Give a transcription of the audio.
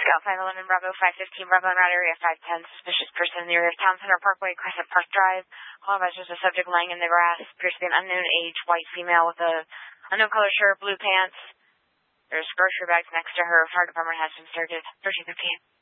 Scout 511 Bravo 515 Bravo in route area 510. Suspicious person in the area of Town Center Parkway, Crescent Park Drive. All advisors, a subject lying in the grass. Appears to be an unknown age, white female with a unknown color shirt, blue pants. There's grocery bags next to her. Fire department has been started. 13:15.